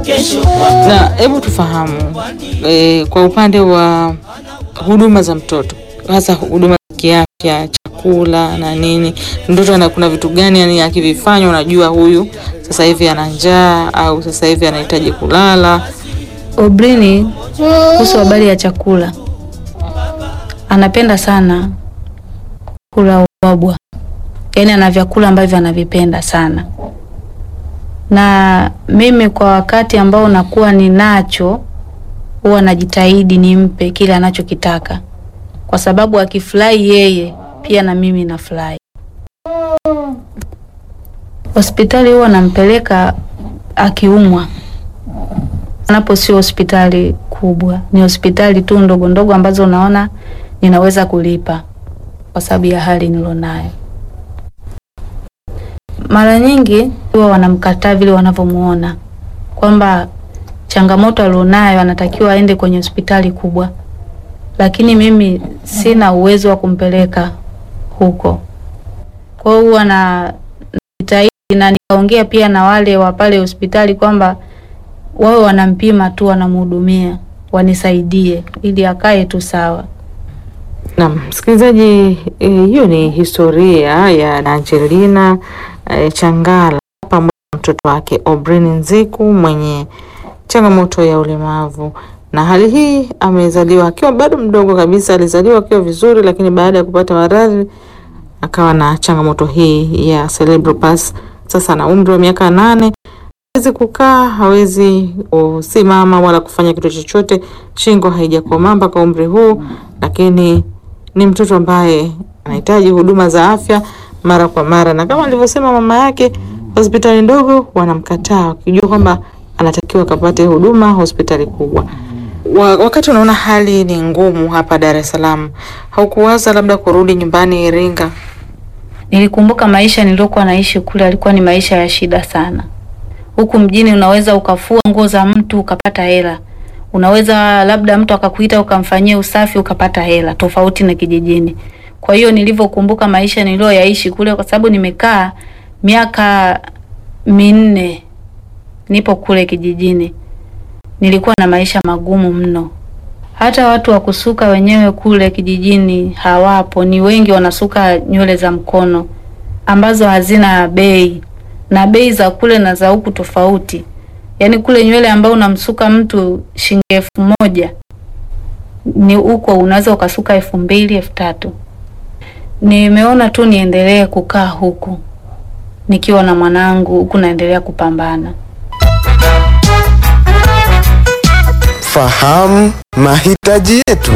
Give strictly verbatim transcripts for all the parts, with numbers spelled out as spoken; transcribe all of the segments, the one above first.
Na hebu tufahamu e, kwa upande wa huduma za mtoto, hasa huduma za kiafya, chakula na nini, mtoto ana kuna vitu gani yani akivifanya unajua huyu sasa hivi ana njaa au sasa hivi anahitaji kulala? Obrini kuhusu habari ya chakula, anapenda sana kula ubwabwa, yaani ana vyakula ambavyo anavipenda sana, na mimi kwa wakati ambao nakuwa ninacho huwa najitahidi nimpe kile anachokitaka, kwa sababu akifurahi yeye pia na mimi nafurahi. Hospitali huwa nampeleka akiumwa, anapo sio hospitali kubwa, ni hospitali tu ndogo ndogo ambazo unaona ninaweza kulipa kwa sababu ya hali nilonayo. Mara nyingi huwa wanamkataa vile wanavyomuona kwamba changamoto alionayo anatakiwa aende kwenye hospitali kubwa, lakini mimi sina uwezo wa kumpeleka huko. Kwa hiyo huwa na jitahidi na nikaongea pia na wale wa pale hospitali kwamba wao wanampima tu, wanamhudumia, wanisaidie ili akae tu sawa. Na msikilizaji, hiyo e, ni historia ya Angelina e, Changala pamoja na mtoto wake Obrini Nziku mwenye changamoto ya ulemavu. Na hali hii amezaliwa akiwa bado mdogo kabisa, alizaliwa akiwa vizuri, lakini baada ya kupata maradhi akawa na changamoto hii ya cerebral palsy. Sasa na umri wa miaka nane, hawezi kukaa, hawezi kusimama wala kufanya kitu chochote, shingo haijakomaa mpaka umri huu, lakini ni mtoto ambaye anahitaji huduma za afya mara kwa mara, na kama alivyosema mama yake, hospitali ndogo wanamkataa wakijua kwamba anatakiwa kapate huduma hospitali kubwa. Wakati unaona hali ni ngumu hapa Dar es Salaam, haukuwaza labda kurudi nyumbani Iringa? Nilikumbuka maisha niliokuwa naishi kule alikuwa ni maisha ya shida sana. Huku mjini unaweza ukafua nguo za mtu ukapata hela, unaweza labda mtu akakuita ukamfanyia usafi ukapata hela, tofauti na kijijini. Kwa hiyo nilivyokumbuka maisha nilioyaishi kule, kwa sababu nimekaa miaka minne nipo kule kijijini, nilikuwa na maisha magumu mno. Hata watu wa kusuka wenyewe kule kijijini hawapo, ni wengi wanasuka nywele za mkono ambazo hazina bei, na bei za kule na za huku tofauti. Yaani kule nywele ambao unamsuka mtu shilingi elfu moja ni huko unaweza ukasuka elfu mbili, elfu tatu. Nimeona tu niendelee kukaa huku nikiwa na mwanangu huku naendelea kupambana. Fahamu mahitaji yetu.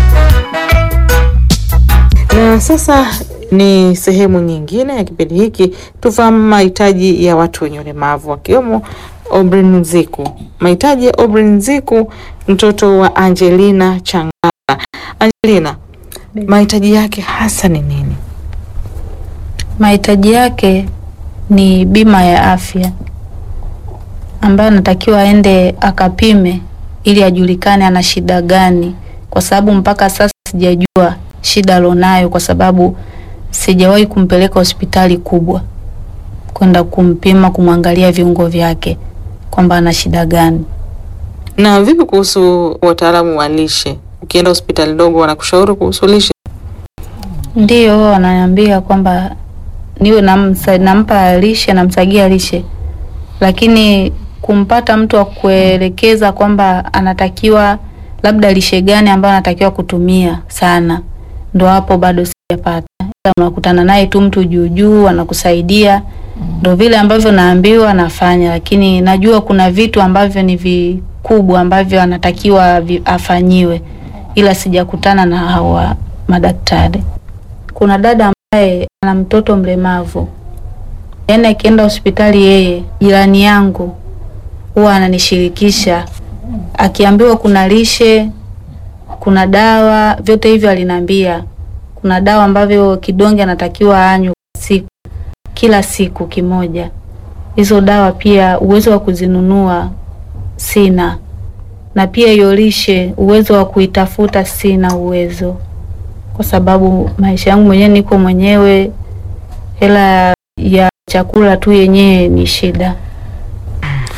Na sasa ni sehemu nyingine ya kipindi hiki, tufahamu mahitaji ya watu wenye ulemavu wakiwemo Obrini Nziku. Mahitaji ya Obrini Nziku, mtoto wa Angelina Changala. Angelina, mahitaji yake hasa ni nini? Mahitaji yake ni bima ya afya ambayo natakiwa aende akapime ili ajulikane ana shida gani, kwa sababu mpaka sasa sijajua shida alonayo, kwa sababu sijawahi kumpeleka hospitali kubwa kwenda kumpima, kumwangalia viungo vyake kwamba ana shida gani. Na vipi kuhusu wataalamu wa lishe? Ukienda hospitali ndogo wanakushauri kuhusu lishe? Ndio, wananiambia kwamba niwe namsa, nampa lishe, namsagia lishe, lakini kumpata mtu wa kuelekeza kwamba anatakiwa labda lishe gani ambayo anatakiwa kutumia sana, ndo hapo bado sijapata. Unakutana naye tu mtu juu juu anakusaidia, ndo vile ambavyo naambiwa nafanya, lakini najua kuna vitu ambavyo ni vikubwa ambavyo anatakiwa afanyiwe, ila sijakutana na hawa madaktari. Kuna dada ambaye ana mtoto mlemavu, yaani akienda hospitali yeye, jirani yangu huwa ananishirikisha, akiambiwa kuna lishe, kuna dawa, vyote hivyo alinambia. Kuna dawa ambavyo kidonge anatakiwa anywe siku, kila siku kimoja. Hizo dawa pia uwezo wa kuzinunua sina, na pia hiyo lishe uwezo wa kuitafuta sina uwezo, kwa sababu maisha yangu mwenyewe niko mwenyewe, hela ya chakula tu yenyewe ni shida.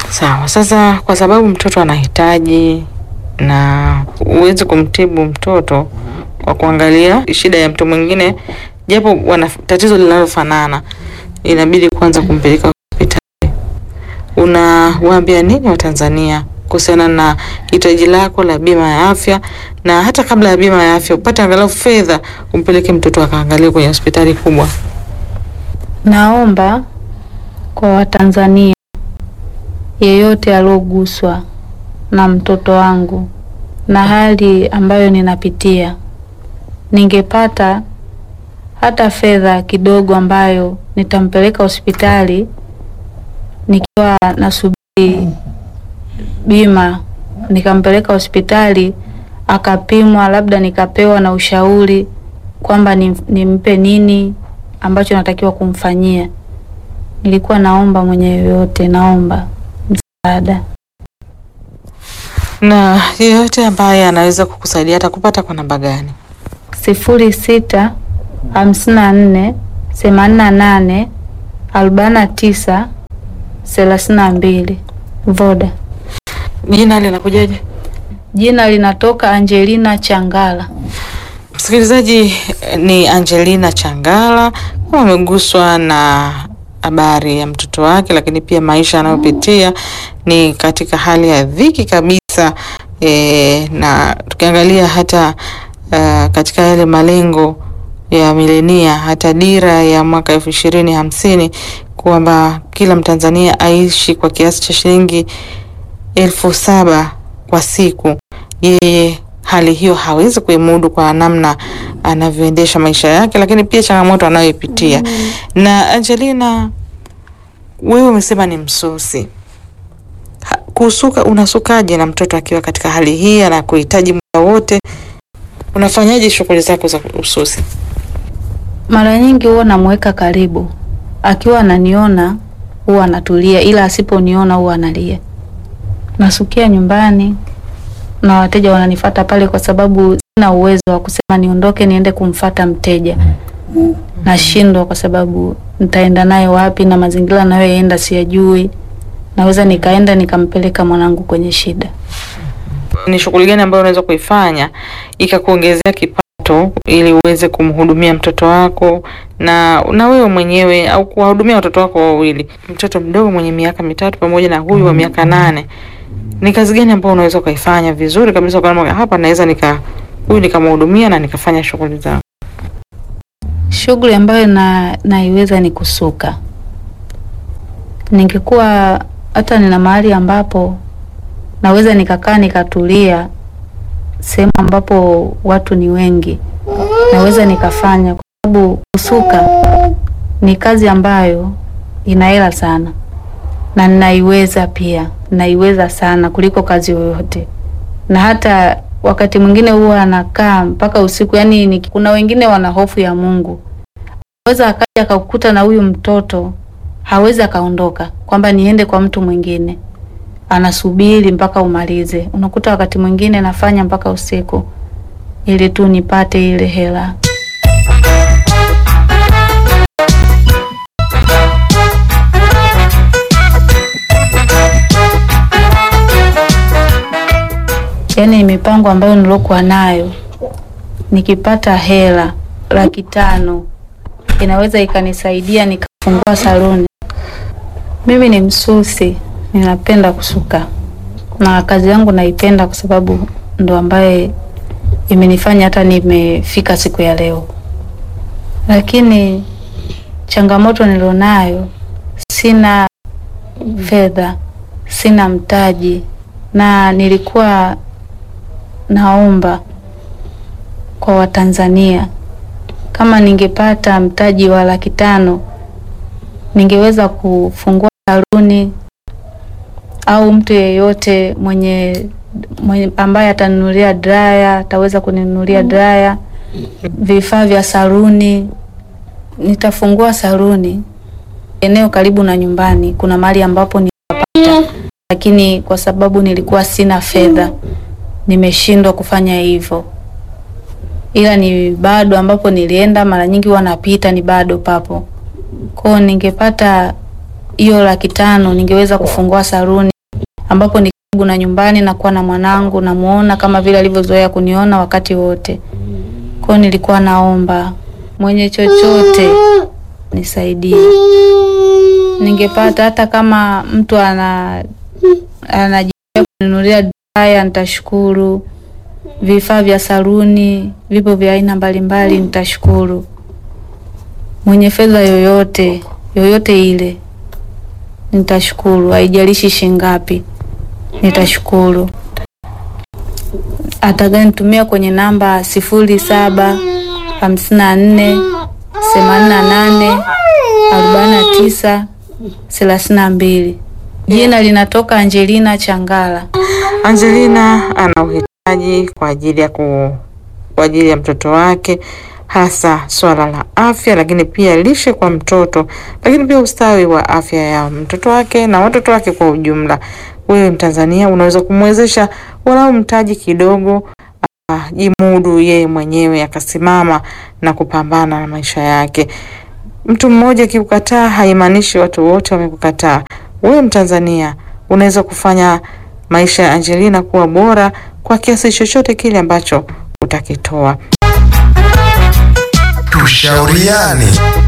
Sawa. Sasa kwa sababu mtoto anahitaji na uweze kumtibu mtoto kwa kuangalia shida ya mtu mwingine, japo wana tatizo linalofanana, inabidi kwanza kumpeleka hospitali. Unawaambia nini Watanzania kuhusiana na hitaji lako la bima ya afya, na hata kabla ya bima ya afya upate angalau fedha umpeleke mtoto akaangalia kwenye hospitali kubwa? Naomba kwa Watanzania yeyote aliyoguswa na mtoto wangu na hali ambayo ninapitia, ningepata hata fedha kidogo ambayo nitampeleka hospitali nikiwa nasubiri bima, nikampeleka hospitali akapimwa, labda nikapewa na ushauri kwamba nimpe nini ambacho natakiwa kumfanyia. Nilikuwa naomba mwenye yoyote, naomba msaada. Na yeyote ambaye anaweza kukusaidia atakupata kwa namba gani? sifuri sita hamsini na nne themanini na nane arobaini na tisa thelathini na mbili. Voda. Jina linakujaje? Jina linatoka Angelina Changala. Msikilizaji, ni Angelina Changala. Kama ameguswa na habari ya mtoto wake, lakini pia maisha anayopitia ni katika hali ya dhiki kabisa, e, na tukiangalia hata uh, katika yale malengo ya milenia, hata dira ya mwaka elfu ishirini hamsini kwamba kila Mtanzania aishi kwa kiasi cha shilingi elfu saba kwa siku, yeye hali hiyo hawezi kuimudu kwa namna anavyoendesha maisha yake, lakini pia changamoto anayoipitia. Mm. Na Angelina, wewe umesema ni msusi. Kusuka, unasukaje na mtoto akiwa katika hali hii na kuhitaji muda wote? Unafanyaje shughuli zako za ususi? Mara nyingi huwa namweka karibu. Akiwa ananiona huwa anatulia, ila asiponiona huwa analia. Nasukia nyumbani na wateja wananifuata pale kwa sababu sina uwezo wa kusema niondoke niende kumfuata mteja. Nashindwa kwa sababu nitaenda naye wapi na mazingira nayoenda siyajui. Naweza nikaenda nikampeleka mwanangu kwenye shida. Ni shughuli gani ambayo unaweza kuifanya ikakuongezea kipato ili uweze kumhudumia mtoto wako na na wewe mwenyewe, au kuwahudumia watoto wako wawili, mtoto mdogo mwenye miaka mitatu pamoja na huyu wa miaka nane? Ni kazi gani ambayo unaweza kuifanya vizuri kabisa kama hapa naweza nika huyu nikamhudumia na nikafanya shughuli zangu? Shughuli ambayo na naiweza ni kusuka. Ningekuwa hata nina mahali ambapo naweza nikakaa nikatulia, sehemu ambapo watu ni wengi, naweza nikafanya, kwa sababu kusuka ni kazi ambayo ina hela sana na ninaiweza pia, naiweza sana kuliko kazi yoyote. Na hata wakati mwingine huwa anakaa mpaka usiku, yani ni, kuna wengine wana hofu ya Mungu. Naweza akaja akakukuta na huyu mtoto, hawezi akaondoka kwamba niende kwa mtu mwingine, anasubiri mpaka umalize. Unakuta wakati mwingine nafanya mpaka usiku ili tu nipate ile hela. Yani mipango ambayo nilokuwa nayo, nikipata hela laki tano inaweza ikanisaidia nikafungua saluni. Mimi ni msusi, ninapenda kusuka na kazi yangu naipenda kwa sababu ndo ambaye imenifanya hata nimefika siku ya leo. Lakini changamoto nilionayo, sina fedha, sina mtaji, na nilikuwa naomba kwa Watanzania kama ningepata mtaji wa laki tano ningeweza kufungua saluni, au mtu yeyote mwenye, mwenye ambaye atanunulia dryer ataweza kuninunulia dryer, vifaa vya saluni. Nitafungua saluni eneo karibu na nyumbani, kuna mahali ambapo nitapata, lakini kwa sababu nilikuwa sina fedha nimeshindwa kufanya hivyo. Ila ni bado ambapo nilienda mara nyingi wanapita ni bado papo. Kwa ningepata hiyo laki tano ningeweza kufungua saluni ambapo ni karibu na nyumbani, na kuwa na mwanangu namuona kama vile alivyozoea kuniona wakati wote. Kwa hiyo nilikuwa naomba mwenye chochote nisaidie. Ningepata hata kama mtu ana anajia kununulia dryer nitashukuru. Vifaa vya saluni vipo vya aina mbalimbali nitashukuru. Mwenye fedha yoyote yoyote ile nitashukuru, haijalishi shingapi nitashukuru. Ataganitumia kwenye namba sifuri saba hamsini na nne themanini na nane arobaini na tisa thelathini na mbili. Jina linatoka Angelina Changala. Angelina ana uhitaji kwa ajili ya ku, kwa ajili ya mtoto wake, hasa swala la afya, lakini pia lishe kwa mtoto, lakini pia ustawi wa afya ya mtoto wake na watoto wake kwa ujumla. Wewe Mtanzania unaweza kumwezesha walau mtaji kidogo, uh, jimudu yeye mwenyewe akasimama na kupambana na maisha yake. Mtu mmoja kikukataa haimaanishi watu wote wamekukataa. Wewe Mtanzania unaweza kufanya maisha ya Angelina kuwa bora kwa kiasi chochote kile ambacho utakitoa. Tushauriane.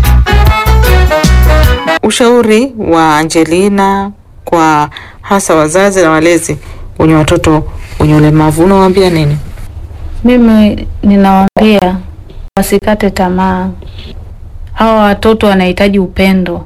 Ushauri wa Angelina kwa hasa wazazi na walezi wenye watoto wenye ulemavu, unawaambia nini? Mimi ninawaambia wasikate tamaa. Hawa watoto wanahitaji upendo.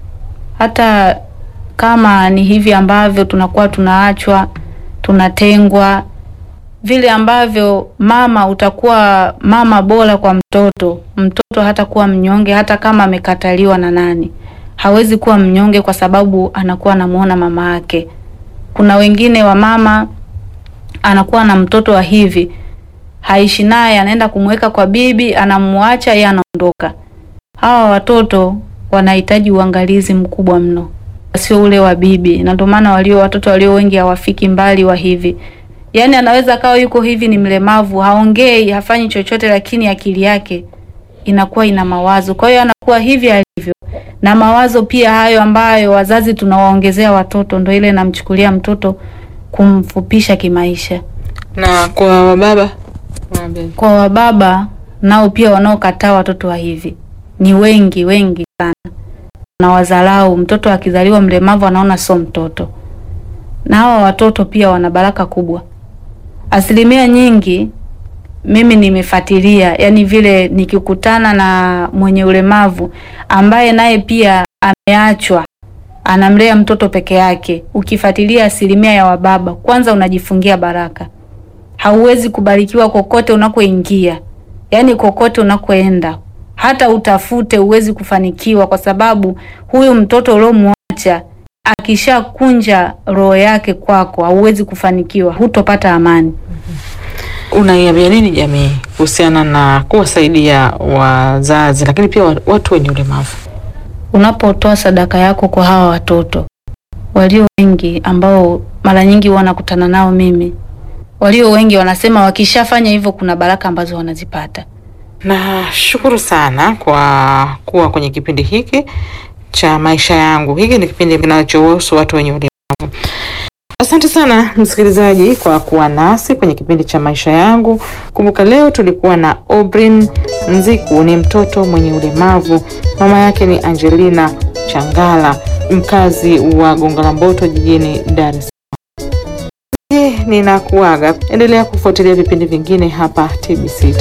Hata kama ni hivi ambavyo tunakuwa tunaachwa, tunatengwa, vile ambavyo mama utakuwa mama bora kwa mtoto, mtoto hata kuwa mnyonge hata kama amekataliwa na nani. Hawezi kuwa mnyonge kwa sababu anakuwa anamuona mama yake. Kuna wengine wa mama anakuwa na mtoto wa hivi, haishi naye, anaenda kumweka kwa bibi, anamuacha yeye anaondoka. Hawa watoto wanahitaji uangalizi mkubwa mno, sio ule wa bibi. Na ndio maana walio watoto walio wengi hawafiki mbali wa hivi. Yaani anaweza kawa yuko hivi ni mlemavu, haongei, hafanyi chochote, lakini akili yake inakuwa ina mawazo. Kwa hiyo anakuwa hivi alivyo. Na mawazo pia hayo ambayo wazazi tunawaongezea watoto, ndio ile namchukulia mtoto kumfupisha kimaisha. Na kwa wababa, kwa wababa nao pia wanaokataa watoto wa hivi ni wengi wengi sana. Na wazalau mtoto akizaliwa mlemavu anaona sio mtoto. Na hawa watoto pia wana baraka kubwa. Asilimia nyingi mimi nimefuatilia, yani vile nikikutana na mwenye ulemavu ambaye naye pia ameachwa, anamlea mtoto peke yake, ukifuatilia asilimia ya wababa, kwanza unajifungia baraka. Hauwezi kubarikiwa kokote unakoingia. Yani kokote unakoenda, hata utafute uwezi kufanikiwa, kwa sababu huyu mtoto uliomwacha akishakunja roho yake kwako, hauwezi kufanikiwa, hutopata amani. Unaiambia nini jamii kuhusiana na kuwasaidia wazazi lakini pia watu wenye ulemavu? Unapotoa sadaka yako kwa hawa watoto walio wengi ambao mara nyingi wanakutana nao mimi, walio wengi wanasema wakishafanya hivyo kuna baraka ambazo wanazipata. Na shukuru sana kwa kuwa kwenye kipindi hiki cha maisha yangu. Hiki ni kipindi kinachohusu watu wenye ulemavu. Asante sana msikilizaji kwa kuwa nasi kwenye kipindi cha maisha yangu. Kumbuka leo tulikuwa na Obrin Nziku, ni mtoto mwenye ulemavu. Mama yake ni Angelina Changala, mkazi wa Gongo la Mboto jijini Dar es Salaam. Eh, ninakuaga. Endelea kufuatilia vipindi vingine hapa T B C.